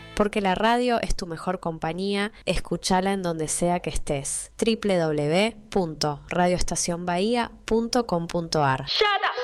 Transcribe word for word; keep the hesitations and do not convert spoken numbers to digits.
porque la radio es tu mejor compañía. Escúchala en donde sea que estés. doble u doble u doble u punto radio estación bahía punto com punto a r. Shut up.